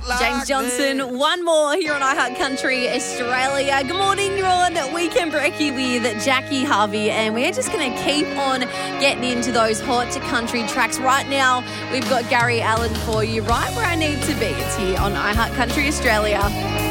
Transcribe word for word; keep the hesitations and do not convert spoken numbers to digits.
like James Johnson, this. one more here on iHeart Country Australia. Good morning, you're on Weekend Brekkie with Jackie Harvey, and we're just going to keep on getting into those hot country tracks. Right now, we've got Gary Allan for you, right where I need to be. It's here on iHeart Country Australia.